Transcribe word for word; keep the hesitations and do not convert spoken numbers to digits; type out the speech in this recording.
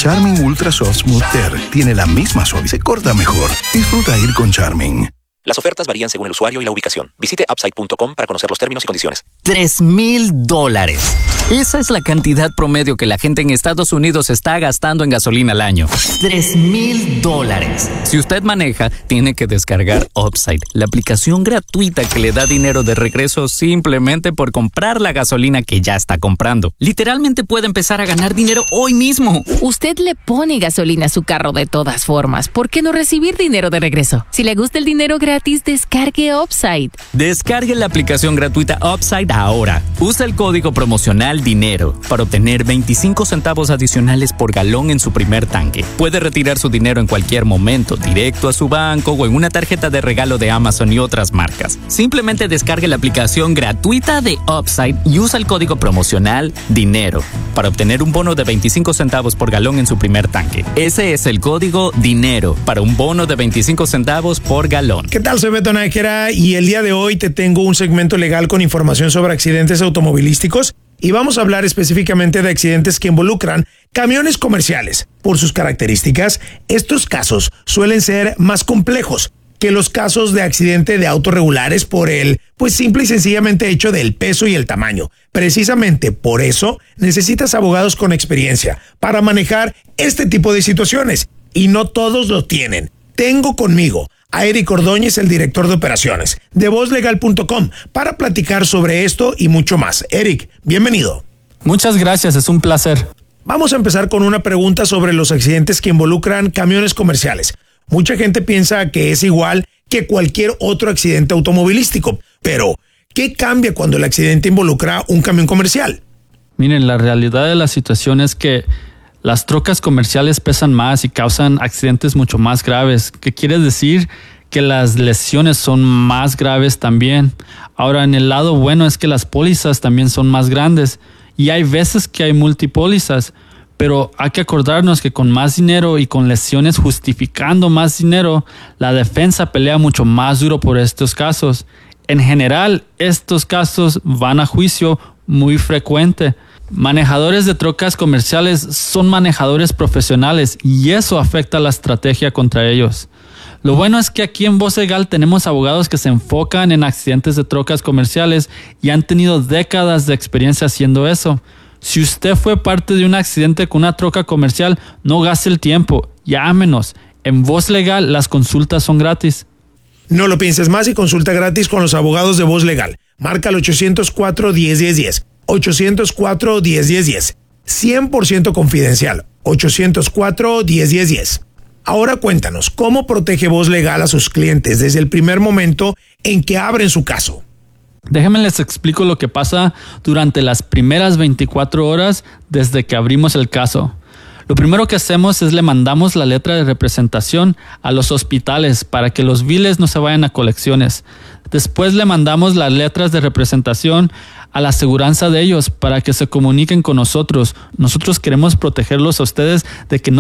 Charmin Ultra Soft Smooth Tear tiene la misma suavidad y se corta mejor. Disfruta ir con Charmin. Las ofertas varían según el usuario y la ubicación. Visite upside punto com para conocer los términos y condiciones. Tres mil dólares. Esa es la cantidad promedio que la gente en Estados Unidos está gastando en gasolina al año. Tres mil dólares. Si usted maneja, tiene que descargar Upside, la aplicación gratuita que le da dinero de regreso simplemente por comprar la gasolina que ya está comprando. Literalmente puede empezar a ganar dinero hoy mismo. Usted le pone gasolina a su carro de todas formas. ¿Por qué no recibir dinero de regreso? Si le gusta el dinero gratis, descargue Upside. Descargue la aplicación gratuita Upside ahora. Usa el código promocional DINERO para obtener veinticinco centavos adicionales por galón en su primer tanque. Puede retirar su dinero en cualquier momento, directo a su banco o en una tarjeta de regalo de Amazon y otras marcas. Simplemente descargue la aplicación gratuita de Upside y usa el código promocional DINERO para obtener un bono de veinticinco centavos por galón en su primer tanque. Ese es el código DINERO para un bono de veinticinco centavos por galón. ¿Qué tal? Soy Beto Nájera y el día de hoy te tengo un segmento legal con información sobre accidentes automovilísticos y vamos a hablar específicamente de accidentes que involucran camiones comerciales. Por sus características, estos casos suelen ser más complejos que los casos de accidente de autos regulares por el, pues simple y sencillamente hecho del peso y el tamaño. Precisamente por eso necesitas abogados con experiencia para manejar este tipo de situaciones y no todos lo tienen. Tengo conmigo a Eric Ordóñez, el director de operaciones de voz legal punto com, para platicar sobre esto y mucho más. Eric, bienvenido. Muchas gracias, es un placer. Vamos a empezar con una pregunta sobre los accidentes que involucran camiones comerciales. Mucha gente piensa que es igual que cualquier otro accidente automovilístico, pero ¿qué cambia cuando el accidente involucra un camión comercial? Miren, la realidad de la situación es que las trocas comerciales pesan más y causan accidentes mucho más graves, que quiere decir que las lesiones son más graves también. Ahora, en el lado bueno es que las pólizas también son más grandes y hay veces que hay multipólizas, pero hay que acordarnos que con más dinero y con lesiones justificando más dinero, la defensa pelea mucho más duro por estos casos. En general, estos casos van a juicio muy frecuente. Manejadores de trocas comerciales son manejadores profesionales y eso afecta la estrategia contra ellos. Lo bueno es que aquí en Voz Legal tenemos abogados que se enfocan en accidentes de trocas comerciales y han tenido décadas de experiencia haciendo eso. Si usted fue parte de un accidente con una troca comercial, no gaste el tiempo, llámenos. En Voz Legal las consultas son gratis. No lo pienses más y consulta gratis con los abogados de Voz Legal. Marca al ochocientos cuatro, diez, diez, diez. ochocientos cuatro, diez, diez, diez. cien por ciento confidencial. ochocientos cuatro, diez, diez, diez. Ahora cuéntanos, ¿cómo protege Voz Legal a sus clientes desde el primer momento en que abren su caso? Déjenme les explico lo que pasa durante las primeras veinticuatro horas desde que abrimos el caso. Lo primero que hacemos es le mandamos la letra de representación a los hospitales para que los biles no se vayan a colecciones. Después le mandamos las letras de representación a la aseguranza de ellos para que se comuniquen con nosotros. Nosotros queremos protegerlos a ustedes de que no